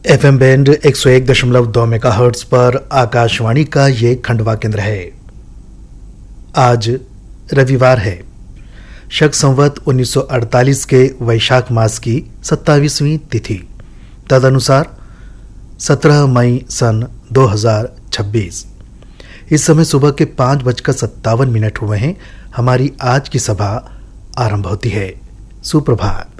FM band 101.2 megahertz पर आकाशवाणी का ये खंडवा केंद्र है। आज रविवार है। शक संवत 1948 के वैशाख मास की 27वीं तिथि, तदनुसार 17 मई सन 2026। इस समय सुबह के 5:57 हुए हैं। हमारी आज की सभा आरंभ होती है। सुप्रभात।